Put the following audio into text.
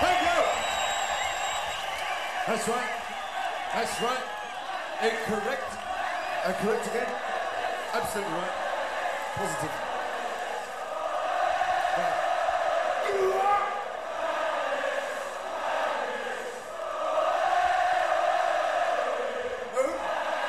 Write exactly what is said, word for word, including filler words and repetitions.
Thank you. That's right. That's right. Incorrect. Uh, correct again. Absolutely right. Positive.